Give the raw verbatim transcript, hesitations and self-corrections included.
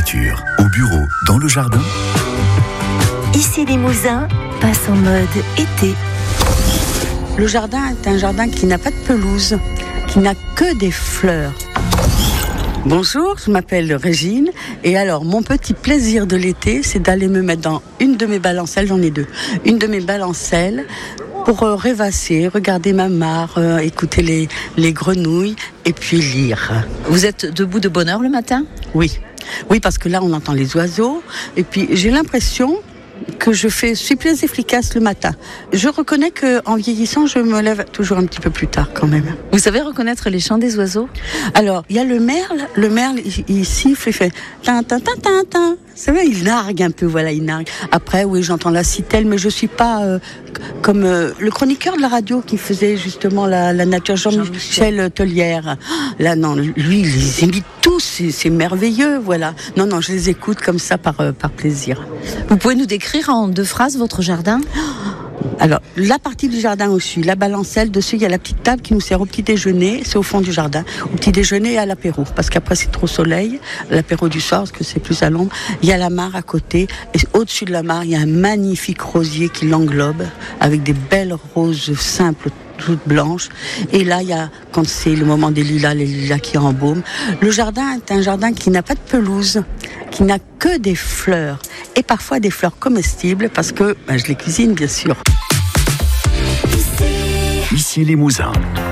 voiture, au bureau, dans le jardin. Ici Limousin passe en mode été. Le jardin est un jardin qui n'a pas de pelouse, qui n'a que des fleurs. Bonjour, je m'appelle Régine et alors mon petit plaisir de l'été, c'est d'aller me mettre dans une de mes balancelles, j'en ai deux, une de mes balancelles pour euh, rêvasser, regarder ma mare, euh, écouter les, les grenouilles et puis lire. Vous êtes debout de bonne heure le matin ? Oui, oui parce que là on entend les oiseaux et puis j'ai l'impression que je fais, suis plus efficace le matin. Je reconnais qu'en vieillissant, je me lève toujours un petit peu plus tard quand même. Vous savez reconnaître les chants des oiseaux ? Alors, il y a le merle, le merle, il, il siffle, il fait tin tin tin tin tin. C'est vrai, il nargue un peu, voilà, il nargue. Après, oui, j'entends la citelle, mais je suis pas euh, comme euh, le chroniqueur de la radio qui faisait justement la, la nature, Jean-Michel Tellière. Là, non, lui, il les imite tous, c'est, c'est merveilleux, voilà. Non, non, je les écoute comme ça par, euh, par plaisir. Vous pouvez nous décrire en deux phrases votre jardin ? Alors, la partie du jardin où je suis, la balancelle, dessus, il y a la petite table qui nous sert au petit déjeuner, c'est au fond du jardin. Au petit déjeuner et à l'apéro, parce qu'après c'est trop soleil, l'apéro du soir, parce que c'est plus à l'ombre. Il y a la mare à côté, et au-dessus de la mare, il y a un magnifique rosier qui l'englobe, avec des belles roses simples, toutes blanches. Et là, il y a, quand c'est le moment des lilas, les lilas qui embaument. Le jardin est un jardin qui n'a pas de pelouse, qui n'a que des fleurs, et parfois des fleurs comestibles, parce que ben, je les cuisine, bien sûr. Ici Limousin.